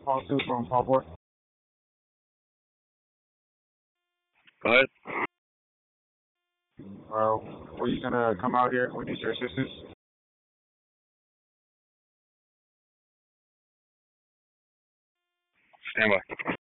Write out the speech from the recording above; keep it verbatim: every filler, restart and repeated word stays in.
Paul Sue from Paul Board. Go ahead. Uh, were you gonna come out here? We need your assistance. Stand by.